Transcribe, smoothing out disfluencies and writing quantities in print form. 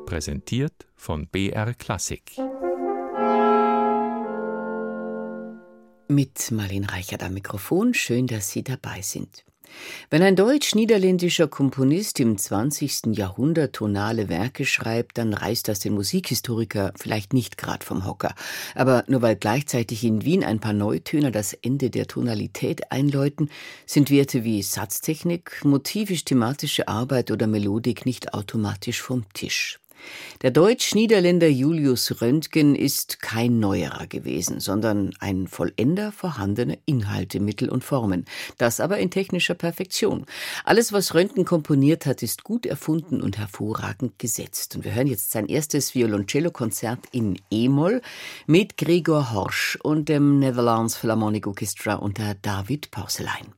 Präsentiert von BR Klassik. Mit Marlene Reichert am Mikrofon. Schön, dass Sie dabei sind. Wenn ein deutsch-niederländischer Komponist im 20. Jahrhundert tonale Werke schreibt, dann reißt das den Musikhistoriker vielleicht nicht gerade vom Hocker. Aber nur weil gleichzeitig in Wien ein paar Neutöner das Ende der Tonalität einläuten, sind Werte wie Satztechnik, motivisch-thematische Arbeit oder Melodik nicht automatisch vom Tisch. Der Deutsch-Niederländer Julius Röntgen ist kein Neuerer gewesen, sondern ein Vollender vorhandener Inhalte, Mittel und Formen. Das aber in technischer Perfektion. Alles, was Röntgen komponiert hat, ist gut erfunden und hervorragend gesetzt. Und wir hören jetzt sein erstes Violoncello-Konzert in E-Moll mit Gregor Horsch und dem Netherlands Philharmonic Orchestra unter David Porcelein.